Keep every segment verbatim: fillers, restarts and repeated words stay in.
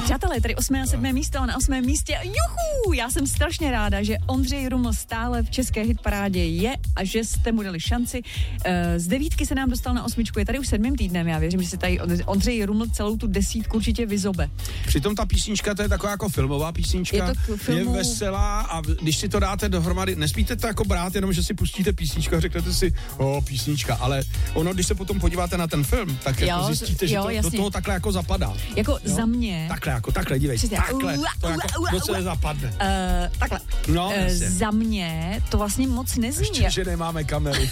Přátelé, tady osmé a sedmé místo a na osmém místě, juhu, já jsem strašně ráda, že Ondřej Ruml stále v české hitparádě je a že jste mu dali šanci. Z devítky se nám dostal na osmičku, je tady už sedmým týdnem, já věřím, že si tady Ondřej Ruml celou tu desítku určitě vyzobe. Přitom ta písnička, to je taková jako filmová písnička, je, to filmu... je veselá a když si to dáte dohromady, nesmíte to jako brát jenom, že si pustíte písničku a řeknete si, o, písnička, ale ono, když se potom podíváte na ten film, tak jo, jako zjistíte, jo, že to, do toho takhle jako zapadá. Jako jo? za mě. Takhle, jako takhle, dívej, Přesně. takhle, to jako do sebe zapadne. Uh, takhle. No, uh, za mě to vlastně moc nezní. Ještě, že nemáme kamery.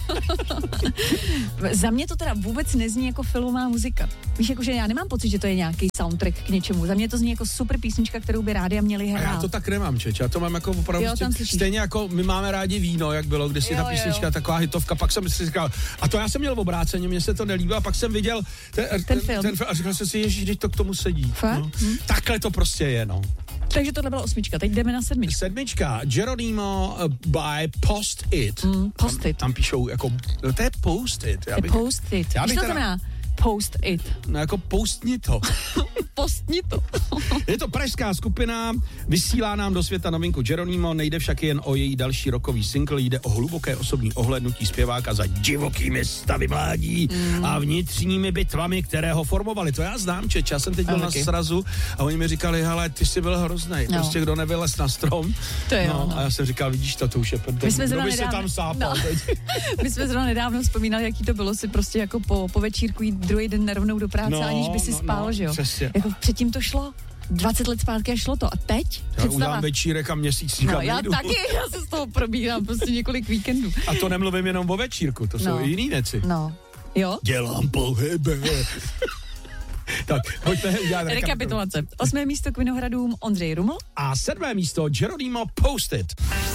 Za mě to teda vůbec nezní jako filmová muzika. Víš, jakože já nemám pocit, že to je nějaký soundtrack k něčemu. Za mě to zní jako super písnička, kterou by rádia měli hrát. A já to tak nemám, čeč. Já to mám jako opravdu jo, stejně jako my máme rádi víno, jak bylo, kde si jo, ta písnička jo. taková hitovka, pak jsem si říkal, a to já jsem měl v obráceně, mně se to nelíbilo, a pak jsem viděl ten, ten, ten, film. ten film a říkal jsem si, ježiš, když to k tomu sedí. No. Hm? Takhle to prostě je, no. Takže tohle byla osmička, teď jdeme na sedmičku. Sedmička, Geronimo uh, by Post It. Mm, post It. Tam, tam píšou jako, no to je Post It. Já bych, post It. Já bych to znamená Post It. No jako postni to. Postni to. Je to pražská skupina, vysílá nám do světa novinku Geronimo, nejde však jen o její další rokový single, jde o hluboké osobní ohlédnutí zpěváka za divokými stavy mládí mm. a vnitřními bitvami, které ho formovaly. To já znám, čeč, já jsem teď byl na srazu a oni mi říkali, hele, ty jsi byl hroznej, no. prostě kdo nevylez na strom. To je no, ono. A já jsem říkal, vidíš to, to už je prdel. Kdo by se tam sápal no. My jsme zrovna nedávno vzpomínali, jaký to bylo si prostě jako po, po večírku jít druhý den nerovnou do práce, no, aniž by si no, spál, no, že jo? Přesně. Jako předtím to šlo. dvacet let zpátky a šlo to. A teď? Já představa... udám večírek a měsíc No, já nejdu. Taky, já se z toho probírám prostě několik víkendů. A to nemluvím jenom o večírku, to no. jsou i jiný věci. No. Jo? Dělám pohyby. Tak, pojďme dělat rekapitulace. Osmé místo k Vinohradům Ondřej Ruml. A sedmé místo Geronimo Post It.